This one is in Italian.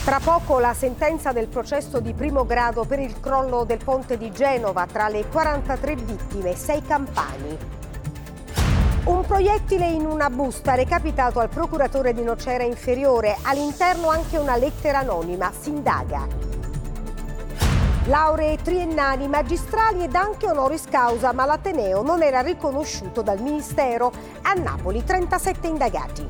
Tra poco la sentenza del processo di primo grado per il crollo del ponte di Genova. Tra le 43 vittime, 6 campani. Un proiettile in una busta recapitato al procuratore di Nocera Inferiore. All'interno anche una lettera anonima. Si indaga. Lauree triennali, magistrali ed anche honoris causa, ma l'Ateneo non era riconosciuto dal Ministero. A Napoli 37 indagati.